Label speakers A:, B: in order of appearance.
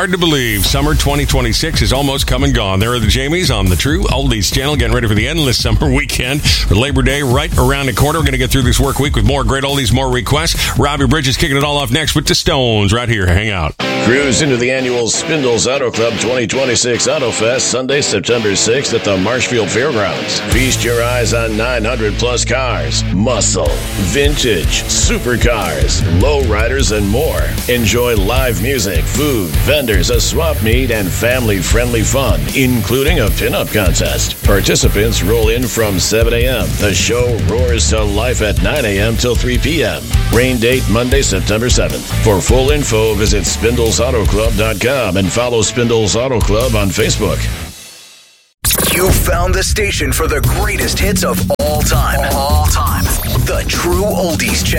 A: hard to believe. Summer 2026 is almost come and gone. There are the Jamies on the True Oldies channel getting ready for the endless summer weekend. For Labor Day right around the corner. We're going to get through this work week with more great oldies, more requests. Robbie Bridges kicking it all off next with the Stones right here. Hang out.
B: Cruise into the annual Spindles Auto Club 2026 Auto Fest Sunday, September 6th at the Marshfield Fairgrounds. Feast your eyes on 900 plus cars, muscle, vintage, supercars, lowriders, and more. Enjoy live music, food, vendors, a swap meet, and family-friendly fun, including a pinup contest. Participants roll in from 7 a.m. The show roars to life at 9 a.m. till 3 p.m. Rain date Monday, September 7th. For full info, visit SpindlesAutoClub.com and follow Spindles Auto Club on Facebook.
C: You found the station for the greatest hits of all time. The True Oldies Channel.